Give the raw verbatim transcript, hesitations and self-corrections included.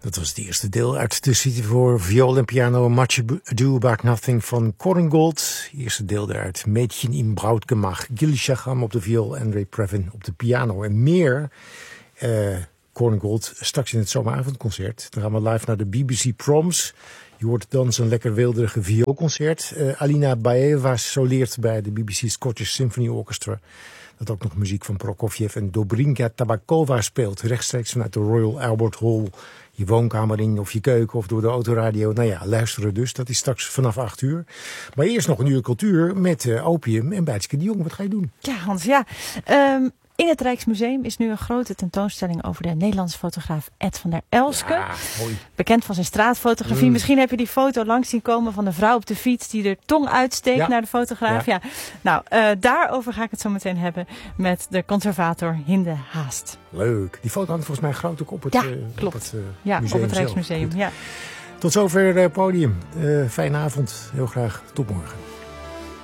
Dat was het eerste deel uit de suite voor viool en piano Much Ado About Nothing van Korngold. Het eerste deel daaruit Mädchen im Brautgemach. Gilly Shaham op de viool en Ray Previn op de piano. En meer uh, Korngold straks in het zomeravondconcert. Dan gaan we live naar de B B C Proms. Je hoort dan zo'n lekker weelderige vioolconcert. Uh, Alina Baeva soleert bij de B B C Scottish Symphony Orchestra. Dat ook nog muziek van Prokofjev en Dobrinka Tabakova speelt. Rechtstreeks vanuit de Royal Albert Hall. Je woonkamer in of je keuken of door de autoradio. Nou ja, luisteren dus. Dat is straks vanaf acht uur. Maar eerst nog een uur cultuur met uh, Opium en Bijtske de Jong. Wat ga je doen? Ja, Hans, ja. Um, in het Rijksmuseum is nu een grote tentoonstelling over de Nederlandse fotograaf Ed van der Elske. Ja, mooi. Bekend van zijn straatfotografie. Mm. Misschien heb je die foto langs zien komen van de vrouw op de fiets die de tong uitsteekt ja. naar de fotograaf. Ja. Ja. Nou, uh, daarover ga ik het zo meteen hebben met de conservator Hinde Haast. Leuk. Die foto hangt volgens mij groot ook op het, ja, uh, klopt. Op het, uh, ja, museum op het Rijksmuseum. Ja. Tot zover uh, podium. Uh, fijne avond. Heel graag. Tot morgen.